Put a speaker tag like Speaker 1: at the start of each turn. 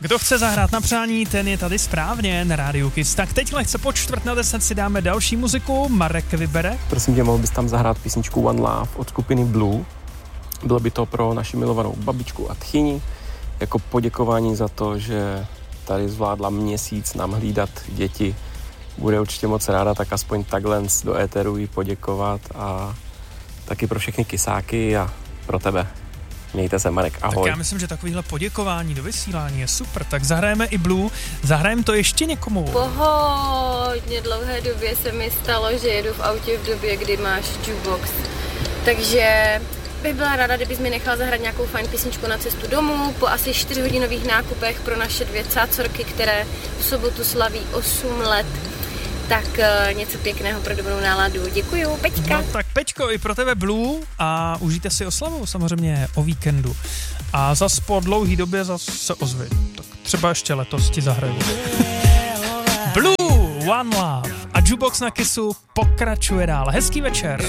Speaker 1: Kdo chce zahrát na přání, ten je tady správně na Rádiu Kiss. Tak teď lehce po 9:45 si dáme další muziku. Marek vybere.
Speaker 2: Prosím tě, mohl bys tam zahrát písničku One Love od skupiny Blue. Bylo by to pro naši milovanou babičku a tchyni, jako poděkování za to, že tady zvládla měsíc nám hlídat děti. Bude určitě moc ráda, tak aspoň takhle do éteru jí poděkovat a taky pro všechny kysáky a pro tebe. Mějte se, Marek, ahoj.
Speaker 1: Tak já myslím, že takovýhle poděkování do vysílání je super, tak zahrajeme i Blue, zahrajeme to ještě někomu.
Speaker 3: Po hodně dlouhé době se mi stalo, že jedu v autě v době, kdy máš jukebox, takže bych byla ráda, kdybys mi nechal zahrát nějakou fajn písničku na cestu domů po asi 4hodinových nákupech pro naše 2 cácorky, které v sobotu slaví 8 let. Tak něco pěkného pro dobrou náladu. Děkuju, Peťka.
Speaker 1: No tak Peťko, i pro tebe Blue a užijte si oslavu samozřejmě o víkendu. A zas po dlouhý době zas se ozvi. Tak třeba ještě letos ti zahraju. Blue, One Love a Jukebox na Kissu pokračuje dál. Hezký večer.